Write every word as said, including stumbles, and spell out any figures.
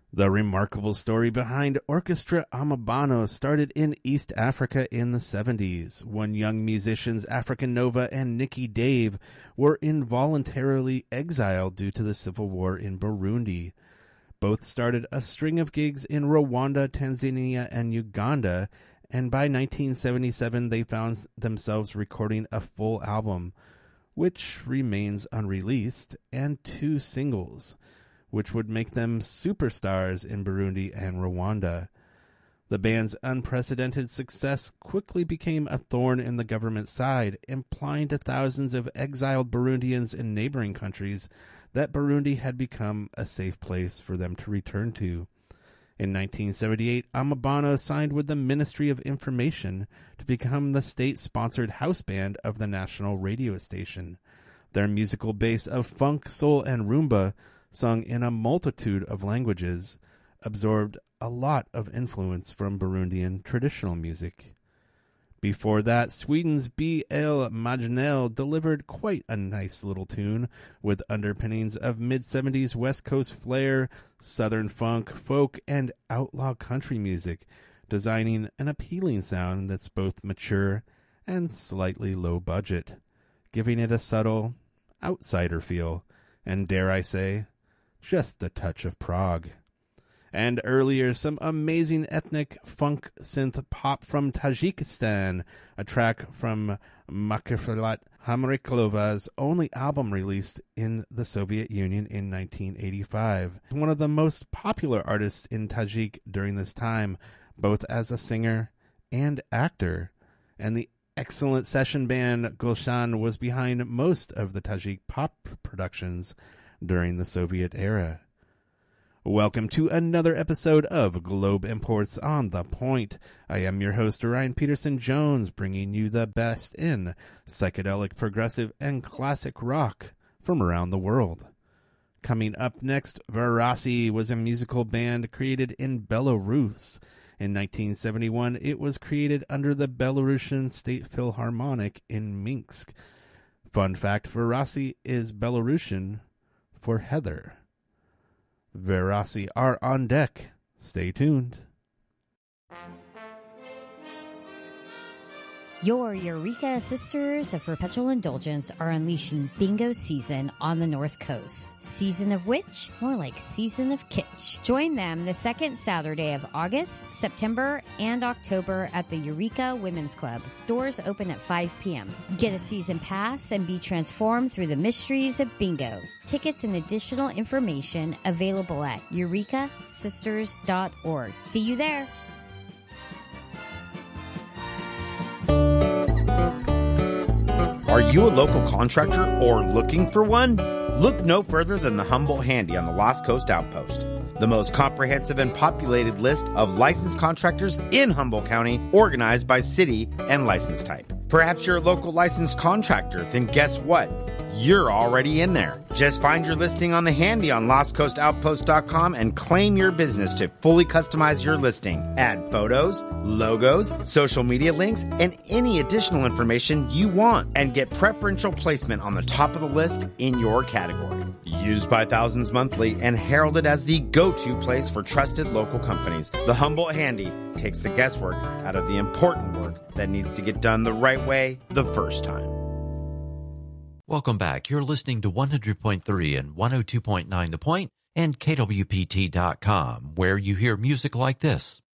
The remarkable story behind Orchestra Amabano started in East Africa in the seventies, when young musicians African Nova and Nicky Dave were involuntarily exiled due to the civil war in Burundi. Both started a string of gigs in Rwanda, Tanzania, and Uganda, and by nineteen seventy-seven they found themselves recording a full album, which remains unreleased, and two singles, which would make them superstars in Burundi and Rwanda. The band's unprecedented success quickly became a thorn in the government's side, implying to thousands of exiled Burundians in neighboring countries that Burundi had become a safe place for them to return to. In nineteen seventy-eight, Amabano signed with the Ministry of Information to become the state-sponsored house band of the national radio station. Their musical base of funk, soul, and rumba, sung in a multitude of languages, absorbed a lot of influence from Burundian traditional music. Before that, Sweden's B L Maginell delivered quite a nice little tune with underpinnings of mid-seventies West Coast flair, southern funk, folk, and outlaw country music, designing an appealing sound that's both mature and slightly low budget, giving it a subtle outsider feel, and dare I say, just a touch of prog. And earlier, some amazing ethnic funk synth pop from Tajikistan, a track from Makhfirat Hamriklova's only album released in the Soviet Union in nineteen eighty-five. One of the most popular artists in Tajik during this time, both as a singer and actor. And the excellent session band Gulshan was behind most of the Tajik pop productions during the Soviet era. Welcome to another episode of Globe Imports on the Point. I am your host, Ryan Peterson Jones, bringing you the best in psychedelic, progressive, and classic rock from around the world. Coming up next, Varasi was a musical band created in Belarus. In nineteen seventy-one, it was created under the Belarusian State Philharmonic in Minsk. Fun fact, Varasi is Belarusian for Heather. Varasi are on deck. Stay tuned. Your Eureka Sisters of Perpetual Indulgence are unleashing bingo season on the North Coast. Season of Witch? More like season of kitsch. Join them the second Saturday of August, September, and October at the Eureka Women's Club. Doors open at five p.m. Get a season pass and be transformed through the mysteries of bingo. Tickets and additional information available at eureka sisters dot org. See you there. Are you a local contractor or looking for one? Look no further than the Humboldt Handy on the Lost Coast Outpost, the most comprehensive and populated list of licensed contractors in Humboldt County, organized by city and license type. Perhaps you're a local licensed contractor, then guess what? You're already in there. Just find your listing on the Handy on lost coast outpost dot com and claim your business to fully customize your listing. Add photos, logos, social media links, and any additional information you want, and get preferential placement on the top of the list in your category. Used by thousands monthly and heralded as the go-to place for trusted local companies, the Humboldt Handy takes the guesswork out of the important work that needs to get done the right way the first time. Welcome back. You're listening to one hundred point three and one oh two point nine The Point and K W P T dot com, where you hear music like this.